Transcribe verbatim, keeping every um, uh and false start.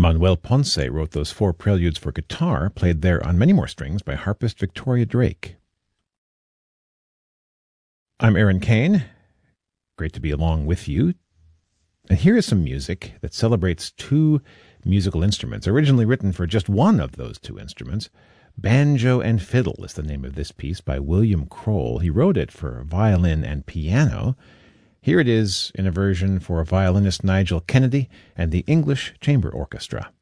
Manuel Ponce wrote those four preludes for guitar, played there on many more strings by harpist Victoria Drake. I'm Aaron Kane. Great to be along with you. And here is some music that celebrates two musical instruments, originally written for just one of those two instruments. Banjo and Fiddle is the name of this piece by William Kroll. He wrote it for violin and piano. Here it is in a version for violinist Nigel Kennedy and the English Chamber Orchestra.